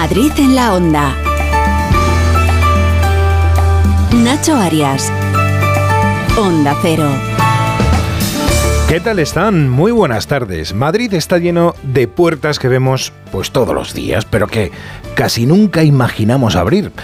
Madrid en la Onda. Nacho Arias. Onda Cero. ¿Qué tal están? Muy buenas tardes. Madrid está lleno de puertas que vemos pues todos los días, pero que casi nunca imaginamos abrir.